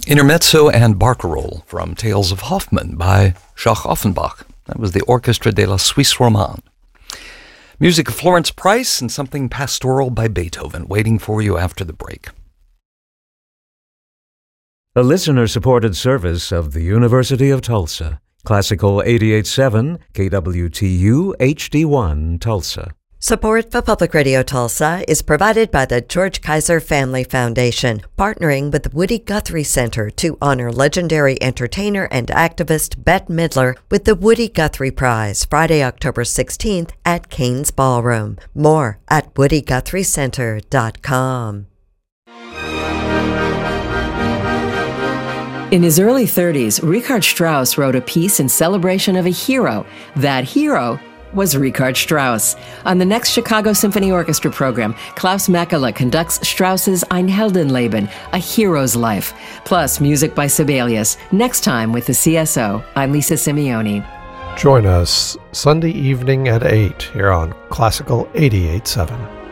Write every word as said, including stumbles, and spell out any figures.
Intermezzo and Barcarolle from Tales of Hoffmann by Jacques Offenbach. That was the Orchestra de la Suisse Romande. Music of Florence Price and something pastoral by Beethoven waiting for you after the break. A listener-supported service of the University of Tulsa. Classical eighty-eight point seven, K W T U H D one, Tulsa. Support for Public Radio Tulsa is provided by the George Kaiser Family Foundation, partnering with the Woody Guthrie Center to honor legendary entertainer and activist Bette Midler with the Woody Guthrie Prize, Friday, October sixteenth at Cain's Ballroom. More at woody guthrie center dot com. In his early thirties, Richard Strauss wrote a piece in celebration of a hero. That hero was Richard Strauss. On the next Chicago Symphony Orchestra program, Klaus Makela conducts Strauss's Ein Heldenleben, A Hero's Life, plus music by Sibelius. Next time with the C S O, I'm Lisa Simeone. Join us Sunday evening at eight here on Classical eighty-eight point seven.